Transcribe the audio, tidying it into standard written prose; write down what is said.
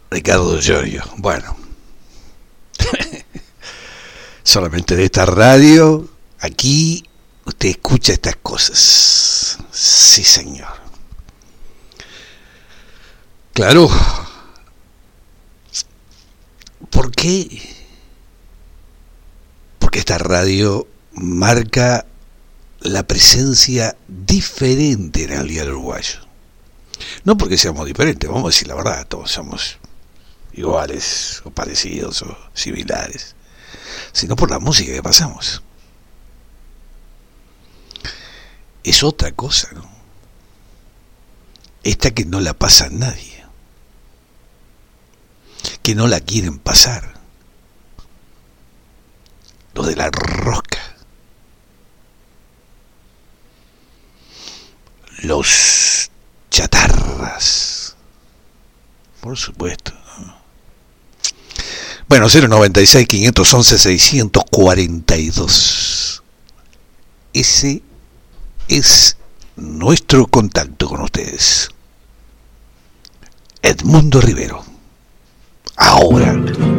Ricardo Llorio. Bueno, solamente de esta radio, aquí usted escucha estas cosas. Sí, señor. Claro. ¿Por qué? Porque esta radio marca la presencia diferente en el diario uruguayo. No porque seamos diferentes, vamos a decir la verdad, todos somos iguales o parecidos o similares, sino por la música que pasamos. Es otra cosa, ¿no? Esta que no la pasa nadie, que no la quieren pasar. Lo de la rosca, los chatarras, por supuesto. Bueno, 096 511 642. Ese es nuestro contacto con ustedes. Edmundo Rivero. Ahora.